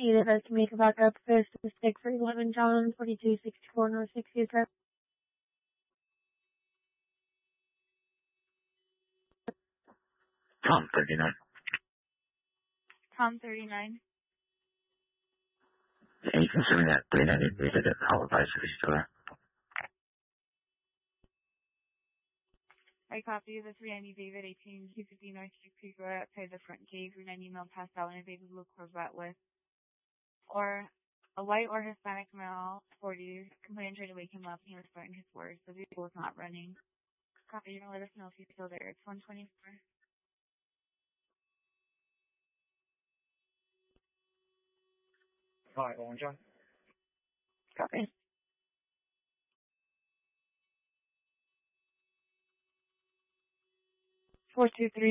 Native estimate of backup first stick for 11 John 4264 North 60th Drive. Tom 39. Tom 39. Yeah, you can send me that 390 visit at Hall Advice if he's still there. I copy the 390 David 18250 North Creek Road outside the front gate. 390 male passed out in a baby blue Corvette with, or a white or Hispanic male, 40, complained tried to wake him up and he was starting his words. The vehicle was not running. Copy, you're going to let us know if he's still there. It's 124. Hi, Owen John. Copy. 423.